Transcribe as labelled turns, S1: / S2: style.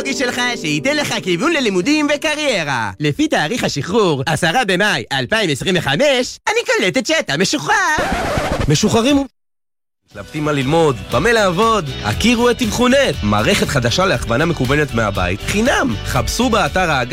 S1: הכרטיס שלך שייתן לך כיוון ללימודים וקריירה. לפי תאריך השחרור, 10 במאי 2025, אני קולטת שאתה משוחרר.
S2: משוחררים? מתלבטים מה ללמוד, במה לעבוד? הכירו את תבחונת, מערכת חדשה להכוונה מקוונת מהבית, חינם. חפשו באתר האגף